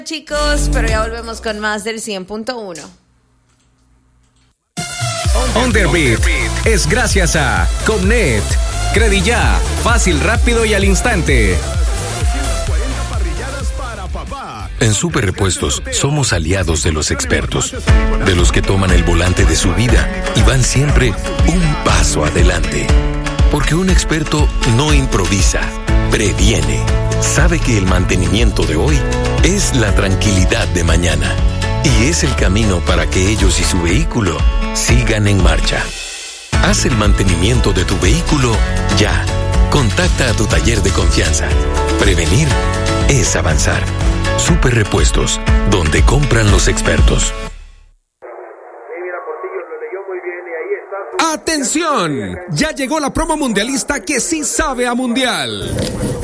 Chicos, pero ya volvemos con más del 100.1. Underbeat es gracias a Comnet. Credilla, fácil, rápido y al instante. En Super Repuestos somos aliados de los expertos, de los que toman el volante de su vida y van siempre un paso adelante. Porque un experto no improvisa, previene. Sabe que el mantenimiento de hoy es la tranquilidad de mañana y es el camino para que ellos y su vehículo sigan en marcha. Haz el mantenimiento de tu vehículo ya. Contacta a tu taller de confianza. Prevenir es avanzar. Super Repuestos, donde compran los expertos. ¡Atención! Ya llegó la promo mundialista que sí sabe a mundial.